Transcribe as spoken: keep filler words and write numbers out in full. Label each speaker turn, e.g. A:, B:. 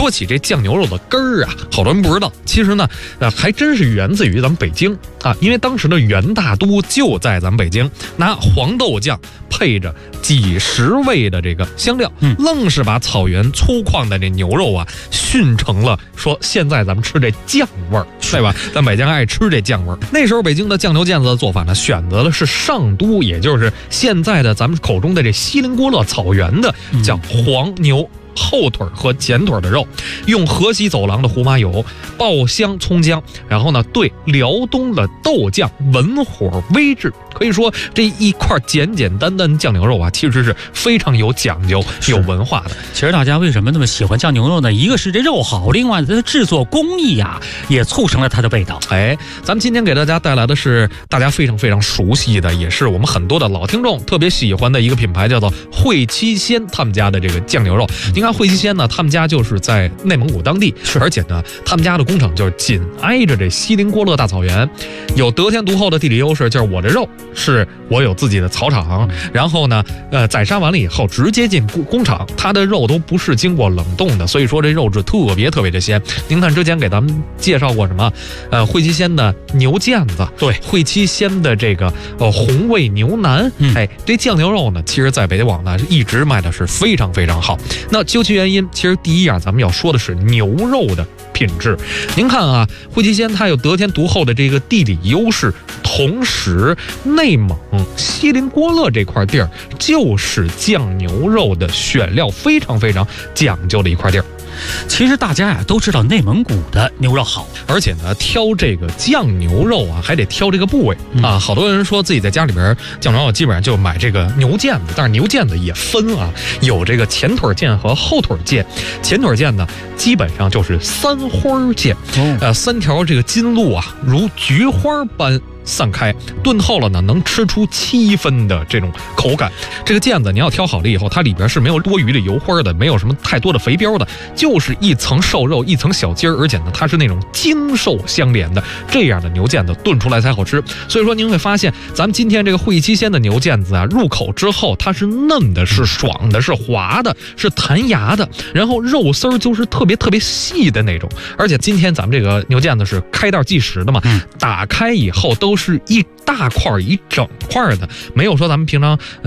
A: 说起这酱牛肉的根儿啊，好多人不知道，其实呢，呃，还真是源自于咱们北京啊，因为当时的元大都就在咱们北京，拿黄豆酱配着几十味的这个香料，嗯，愣是把草原粗犷的这牛肉啊熏成了说现在咱们吃这酱味儿，对吧？咱北京爱吃这酱味儿。那时候北京的酱牛腱子的做法呢，选择的是上都，也就是现在的咱们口中的这锡林郭勒草原的叫黄牛后腿和前腿的肉，用河西走廊的胡麻油爆香葱姜，然后呢兑辽东的豆酱，文火煨制。可以说这一块简简单单酱牛肉啊，其实是非常有讲究、有文化的。
B: 其实大家为什么那么喜欢酱牛肉呢？一个是这肉好，另外它的制作工艺啊，也促成了它的味道。
A: 哎，咱们今天给大家带来的是大家非常非常熟悉的，也是我们很多的老听众特别喜欢的一个品牌，叫做惠七鲜他们家的这个酱牛肉。您看惠七鲜呢，他们家就是在内蒙古当地，而且呢，他们家的工厂就是紧挨着这锡林郭勒大草原，有得天独厚的地理优势，就是我这肉是我有自己的草场，然后呢，呃，宰杀完了以后直接进工厂，它的肉都不是经过冷冻的，所以说这肉质特别特别的鲜。您看之前给咱们介绍过什么？呃，惠七鲜的牛腱子，
B: 对，
A: 惠七鲜的这个呃红味牛腩，嗯、哎，这酱牛肉呢，其实在北网呢一直卖的是非常非常好。那究其原因，其实第一样咱们要说的是牛肉的品质。您看啊，惠七鲜它有得天独厚的这个地理优势，同时内蒙锡林郭勒这块地儿就是酱牛肉的选料非常非常讲究的一块地儿。
B: 其实大家呀都知道内蒙古的牛肉好，
A: 而且呢，挑这个酱牛肉啊，还得挑这个部位啊。好多人说自己在家里边酱牛肉基本上就买这个牛腱子，但是牛腱子也分啊，有这个前腿腱和后腿腱。前腿腱呢，基本上就是三花腱，呃，三条这个筋路啊，如菊花般散开，炖透了呢，能吃出七分的这种口感。这个腱子你要挑好了以后，它里边是没有多余的油花的，没有什么太多的肥膘的，就是一层瘦肉，一层小筋儿，而且呢，它是那种精瘦相连的，这样的牛腱子炖出来才好吃。所以说您会发现，咱们今天这个惠七鲜的牛腱子啊，入口之后它是嫩的，是爽的，是滑的，是弹牙的，然后肉丝儿就是特别特别细的那种。而且今天咱们这个牛腱子是开袋即食的嘛，打开以后都都是一大块一整块的，没有说咱们平常